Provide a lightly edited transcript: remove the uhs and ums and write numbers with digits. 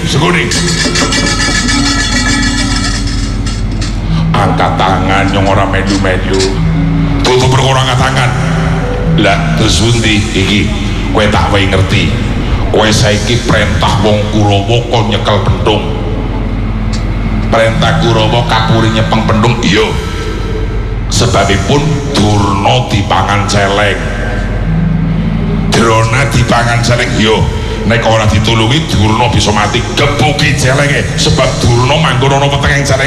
segone. Angkat tangan yang ora melu-melu. Tutup perkara angkat tangan. Lah tersundi iki kowe tak wae ngerti. Kowe saiki perintah wong Kurawa kon nyekel Penthung. Perintah Kurawa kapuri nyepeng Penthung iya. Sebabipun Durna dipangan celeng. Drona dipangan celeng iya. Nek ora ditulungi Durna bisa mati. Gebuki celenge sebab Durna manggon ana wetenging celeng